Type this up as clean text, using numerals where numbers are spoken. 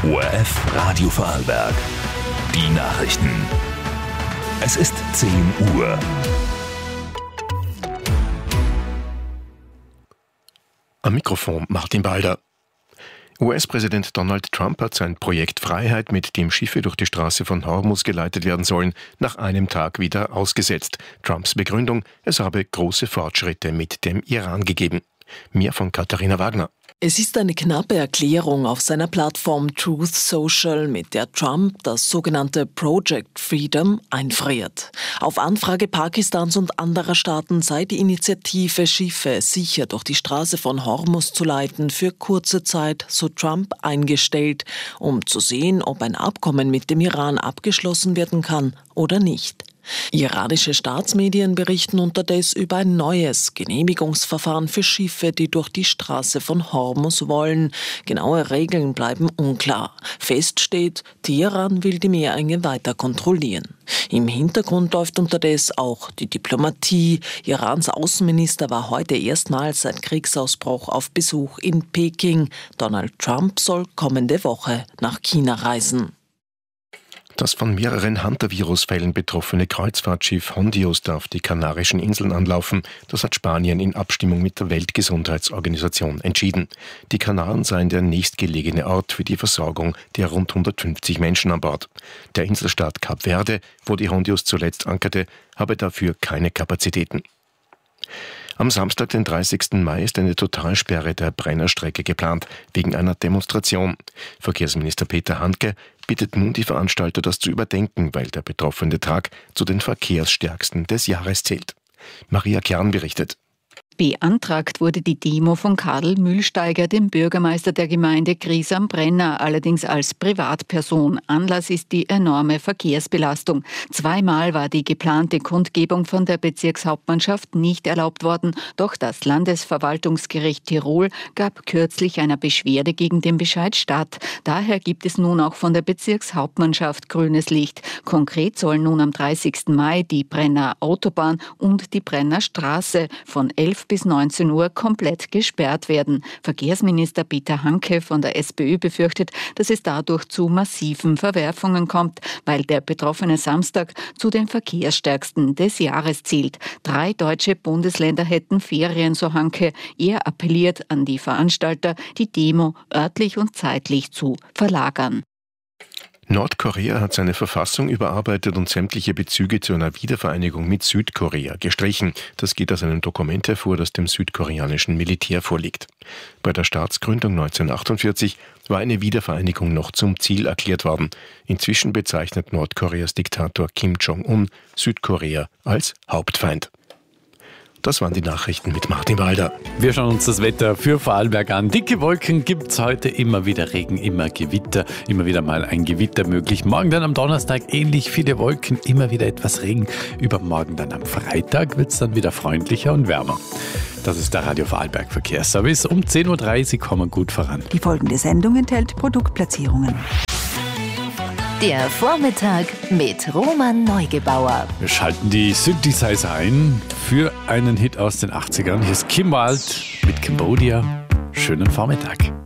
ORF Radio Vorarlberg. Die Nachrichten. Es ist 10 Uhr. Am Mikrofon Martin Balder. US-Präsident Donald Trump hat sein Projekt Freiheit, mit dem Schiffe durch die Straße von Hormuz geleitet werden sollen, nach einem Tag wieder ausgesetzt. Trumps Begründung: Es habe große Fortschritte mit dem Iran gegeben. Mehr von Katharina Wagner. Es ist eine knappe Erklärung auf seiner Plattform Truth Social, mit der Trump das sogenannte Project Freedom einfriert. Auf Anfrage Pakistans und anderer Staaten sei die Initiative, Schiffe sicher durch die Straße von Hormuz zu leiten, für kurze Zeit, so Trump, eingestellt, um zu sehen, ob ein Abkommen mit dem Iran abgeschlossen werden kann oder nicht. Iranische Staatsmedien berichten unterdessen über ein neues Genehmigungsverfahren für Schiffe, die durch die Straße von Hormuz wollen. Genaue Regeln bleiben unklar. Fest steht, Teheran will die Meerenge weiter kontrollieren. Im Hintergrund läuft unterdessen auch die Diplomatie. Irans Außenminister war heute erstmals seit Kriegsausbruch auf Besuch in Peking. Donald Trump soll kommende Woche nach China reisen. Das von mehreren Hantavirus-Fällen betroffene Kreuzfahrtschiff Hondios darf die Kanarischen Inseln anlaufen. Das hat Spanien in Abstimmung mit der Weltgesundheitsorganisation entschieden. Die Kanaren seien der nächstgelegene Ort für die Versorgung der rund 150 Menschen an Bord. Der Inselstaat Kap Verde, wo die Hondios zuletzt ankerte, habe dafür keine Kapazitäten. Am Samstag, den 30. Mai, ist eine Totalsperre der Brennerstrecke geplant, wegen einer Demonstration. Verkehrsminister Peter Handke bittet nun die Veranstalter, das zu überdenken, weil der betroffene Tag zu den verkehrsstärksten des Jahres zählt. Maria Kern berichtet. Beantragt wurde die Demo von Karl Mühlsteiger, dem Bürgermeister der Gemeinde Gries am Brenner, allerdings als Privatperson. Anlass ist die enorme Verkehrsbelastung. Zweimal war die geplante Kundgebung von der Bezirkshauptmannschaft nicht erlaubt worden, doch das Landesverwaltungsgericht Tirol gab kürzlich einer Beschwerde gegen den Bescheid statt. Daher gibt es nun auch von der Bezirkshauptmannschaft grünes Licht. Konkret sollen nun am 30. Mai die Brenner Autobahn und die Brenner Straße von 11 bis 19 Uhr komplett gesperrt werden. Verkehrsminister Peter Handke von der SPÖ befürchtet, dass es dadurch zu massiven Verwerfungen kommt, weil der betroffene Samstag zu den verkehrsstärksten des Jahres zählt. 3 deutsche Bundesländer hätten Ferien, so Handke. Er appelliert an die Veranstalter, die Demo örtlich und zeitlich zu verlagern. Nordkorea hat seine Verfassung überarbeitet und sämtliche Bezüge zu einer Wiedervereinigung mit Südkorea gestrichen. Das geht aus einem Dokument hervor, das dem südkoreanischen Militär vorliegt. Bei der Staatsgründung 1948 war eine Wiedervereinigung noch zum Ziel erklärt worden. Inzwischen bezeichnet Nordkoreas Diktator Kim Jong-un Südkorea als Hauptfeind. Das waren die Nachrichten mit Martin Balder. Wir schauen uns das Wetter für Vorarlberg an. Dicke Wolken gibt es heute, immer wieder Regen, immer Gewitter, immer wieder mal ein Gewitter möglich. Morgen dann am Donnerstag ähnlich viele Wolken, immer wieder etwas Regen. Übermorgen dann am Freitag wird es dann wieder freundlicher und wärmer. Das ist der Radio Vorarlberg Verkehrsservice. Um 10.30 Uhr kommen wir gut voran. Die folgende Sendung enthält Produktplatzierungen. Der Vormittag mit Roman Neugebauer. Wir schalten die Synthesizer ein für einen Hit aus den 80ern. Hier ist Kim Wilde mit Cambodia. Schönen Vormittag.